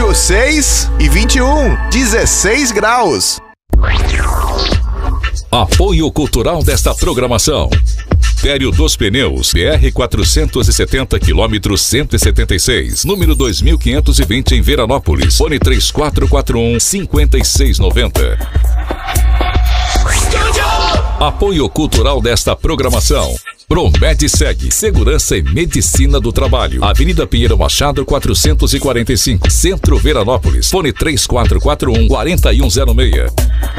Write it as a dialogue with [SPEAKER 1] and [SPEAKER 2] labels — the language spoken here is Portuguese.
[SPEAKER 1] 6 e 21, 16 graus.
[SPEAKER 2] Apoio cultural desta programação: Império dos Pneus, BR 470 km 176, número 2520 em Veranópolis. Fone 3441-5690. Apoio cultural desta programação: Promedsegue, Segurança e Medicina do Trabalho. Avenida Pinheiro Machado 445, Centro Veranópolis. Fone 3441-4106.